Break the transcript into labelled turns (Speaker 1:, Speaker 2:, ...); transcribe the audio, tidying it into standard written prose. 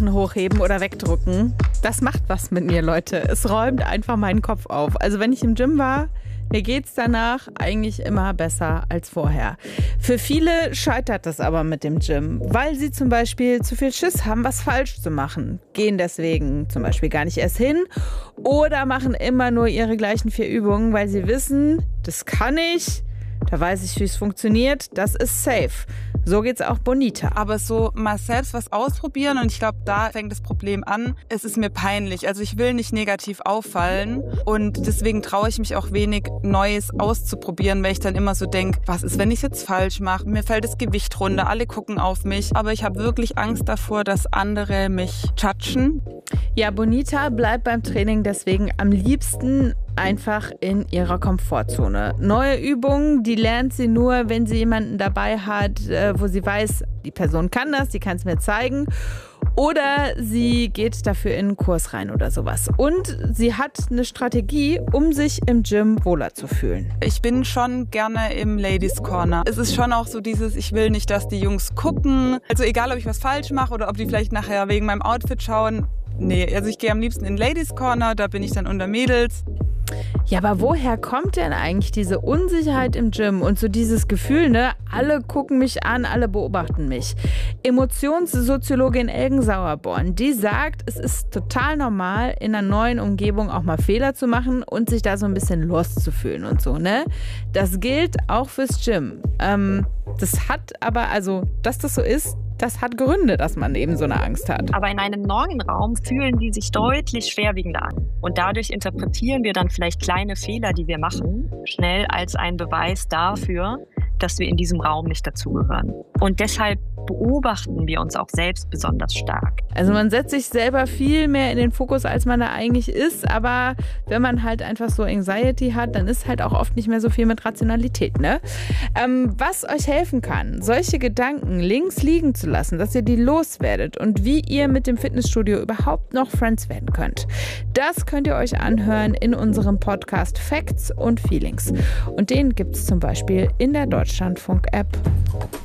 Speaker 1: Sachen hochheben oder wegdrücken, das macht was mit mir, Leute. Es räumt einfach meinen Kopf auf. Also wenn ich im Gym war, mir geht's danach eigentlich immer besser als vorher. Für viele scheitert das aber mit dem Gym, weil sie zum Beispiel zu viel Schiss haben, was falsch zu machen. Gehen deswegen zum Beispiel gar nicht erst hin oder machen immer nur ihre gleichen 4 Übungen, weil sie wissen, das kann ich, da weiß ich, wie es funktioniert, das ist safe. So geht's auch Bonita.
Speaker 2: Aber so mal selbst was ausprobieren und ich glaube, da fängt das Problem an. Es ist mir peinlich. Also ich will nicht negativ auffallen und deswegen traue ich mich auch wenig, Neues auszuprobieren, weil ich dann immer so denke, was ist, wenn ich es jetzt falsch mache? Mir fällt das Gewicht runter, alle gucken auf mich. Aber ich habe wirklich Angst davor, dass andere mich judgen.
Speaker 1: Ja, Bonita bleibt beim Training deswegen am liebsten einfach in ihrer Komfortzone. Neue Übungen, die lernt sie nur, wenn sie jemanden dabei hat, wo sie weiß, die Person kann das, die kann es mir zeigen. Oder sie geht dafür in einen Kurs rein oder sowas. Und sie hat eine Strategie, um sich im Gym wohler zu fühlen.
Speaker 2: Ich bin schon gerne im Ladies Corner. Es ist schon auch so dieses, ich will nicht, dass die Jungs gucken. Also egal, ob ich was falsch mache oder ob die vielleicht nachher wegen meinem Outfit schauen. Nee, also ich gehe am liebsten in Ladies Corner, da bin ich dann unter Mädels.
Speaker 1: Ja, aber woher kommt denn eigentlich diese Unsicherheit im Gym und so dieses Gefühl, ne? Alle gucken mich an, alle beobachten mich. Emotionssoziologin Elgen Sauerborn, die sagt, es ist total normal, in einer neuen Umgebung auch mal Fehler zu machen und sich da so ein bisschen lost zu fühlen und so, ne? Das gilt auch fürs Gym. Das hat aber, also, dass das so ist, das hat Gründe, dass man eben so eine Angst hat.
Speaker 3: Aber in einem neuen Raum fühlen die sich deutlich schwerwiegender an. Und dadurch interpretieren wir dann vielleicht kleine Fehler, die wir machen, schnell als einen Beweis dafür, dass wir in diesem Raum nicht dazugehören. Und deshalb beobachten wir uns auch selbst besonders stark.
Speaker 1: Also man setzt sich selber viel mehr in den Fokus, als man da eigentlich ist. Aber wenn man halt einfach so Anxiety hat, dann ist halt auch oft nicht mehr so viel mit Rationalität, ne? Was euch helfen kann, solche Gedanken links liegen zu lassen, dass ihr die loswerdet und wie ihr mit dem Fitnessstudio überhaupt noch Friends werden könnt, das könnt ihr euch anhören in unserem Podcast Facts und Feelings. Und den gibt es zum Beispiel in der Deutschlandfunk-App.